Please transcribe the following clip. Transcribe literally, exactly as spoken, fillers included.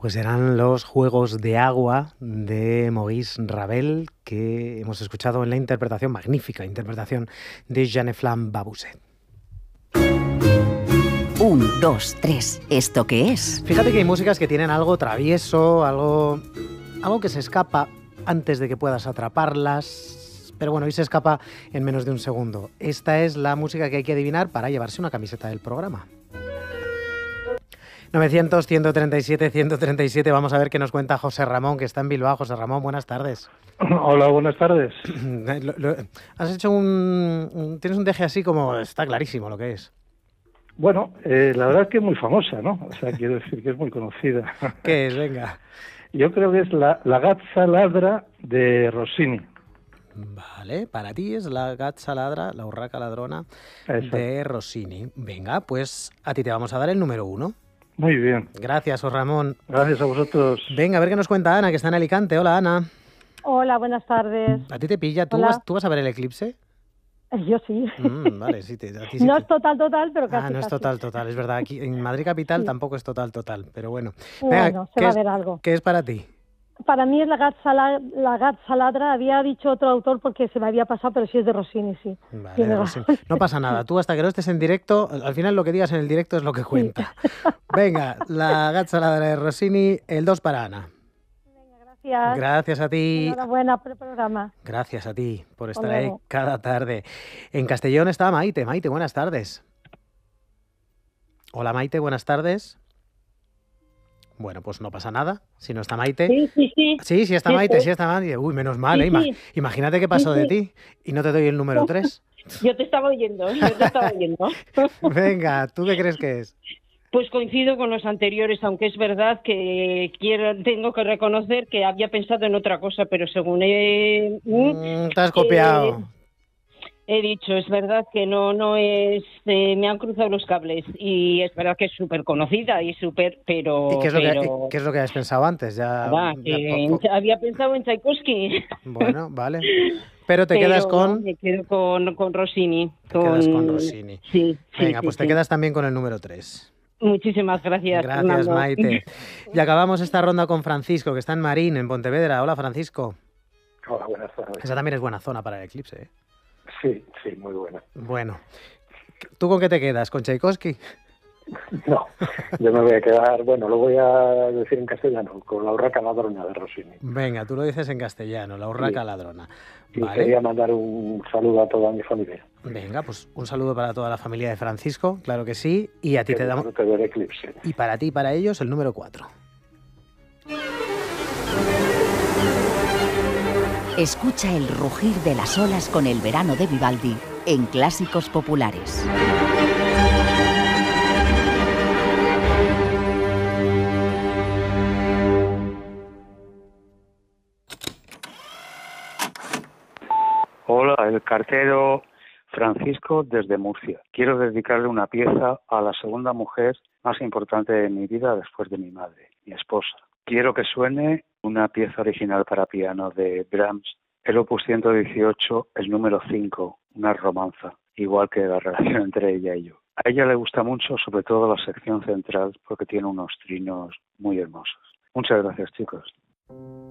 Pues eran los Juegos de Agua de Maurice Ravel, que hemos escuchado en la interpretación, magnífica interpretación, de Jeanne-Flamme Babuset. Un, dos, tres. ¿Esto qué es? Fíjate que hay músicas que tienen algo travieso, algo, algo que se escapa antes de que puedas atraparlas. Pero bueno, hoy se escapa en menos de un segundo. Esta es la música que hay que adivinar para llevarse una camiseta del programa. novecientos, ciento treinta y siete, ciento treinta y siete. Vamos a ver qué nos cuenta José Ramón, que está en Bilbao. José Ramón, buenas tardes. Hola, buenas tardes. Lo, lo, has hecho un, un... Tienes un deje así como... Está clarísimo lo que es. Bueno, eh, la verdad es que es muy famosa, ¿no? O sea, quiero decir que es muy conocida. ¿Qué es? Venga. Yo creo que es la, la Gazza Ladra de Rossini. Vale, para ti es la Gazza Ladra, la urraca ladrona. Exacto. De Rossini. Venga, pues a ti te vamos a dar el número uno. Muy bien. Gracias, José Ramón. Gracias a vosotros. Venga, a ver qué nos cuenta Ana, que está en Alicante. Hola, Ana. Hola, buenas tardes. ¿A ti te pilla? ¿Tú, Hola. vas, ¿tú vas a ver el eclipse? Yo sí. Mm, vale, sí. Te, a ti sí no te... es total, total, pero casi. Ah, no es casi. total, total. Es verdad, aquí en Madrid capital sí. Tampoco es total, total. Pero bueno. Venga, bueno, se va es, a ver algo. ¿Qué es para ti? Para mí es la Gazza, la, la Gazza Ladra. Había dicho otro autor porque se me había pasado, pero sí es de Rossini, sí. Vale, de Rossini. No pasa nada. Tú hasta que no estés en directo, al final lo que digas en el directo es lo que cuenta. Sí. Venga, la Gazza Ladra de Rossini, el dos para Ana. Gracias. Gracias a ti. Enhorabuena por el programa. Gracias a ti por estar ahí cada tarde. En Castellón está Maite. Maite, buenas tardes. Hola Maite, buenas tardes. Bueno, pues no pasa nada. Si no está Maite. Sí, sí, sí. Sí, sí está sí, Maite, sí. sí está Maite. Uy, menos mal, sí, ¿eh? sí. Imagínate qué pasó sí, de sí. ti y no te doy el número tres. Yo te estaba oyendo, yo te estaba oyendo. Venga, ¿tú qué crees que es? Pues coincido con los anteriores, aunque es verdad que quiero, tengo que reconocer que había pensado en otra cosa, pero según he... Mm, te has copiado. Eh, he dicho, es verdad que no no es... Eh, me han cruzado los cables y es verdad que es súper conocida y súper... pero ¿Y qué es, lo pero, que, qué es lo que has pensado antes? Ya, nada, ya que po, po. Había pensado en Tchaikovsky. Bueno, vale. Pero te pero quedas con... No, me quedo con, con Rossini. Te con... quedas con Rossini. Sí, Venga, sí, pues sí, te sí. quedas también con el número tres. Muchísimas gracias, Gracias, Fernando. Maite. Y acabamos esta ronda con Francisco, que está en Marín, en Pontevedra. Hola, Francisco. Hola, buenas tardes. Esa también es buena zona para el eclipse, ¿eh? Sí, sí, muy buena. Bueno. ¿Tú con qué te quedas? ¿Con Tchaikovsky? No, yo me voy a quedar, bueno, lo voy a decir en castellano, con la urraca ladrona de Rossini. Venga, tú lo dices en castellano, la urraca sí. ladrona. Y vale. quería mandar un saludo a toda mi familia. Venga, pues un saludo para toda la familia de Francisco, claro que sí. Y a ti que te damos... del eclipse. Y para ti y para ellos el número cuatro. Escucha el rugir de las olas con el verano de Vivaldi en Clásicos Populares. Hola, el cartero Francisco desde Murcia. Quiero dedicarle una pieza a la segunda mujer más importante de mi vida después de mi madre, mi esposa. Quiero que suene una pieza original para piano de Brahms, el opus ciento dieciocho, el número cinco, una romanza, igual que la relación entre ella y yo. A ella le gusta mucho, sobre todo la sección central, porque tiene unos trinos muy hermosos. Muchas gracias, chicos.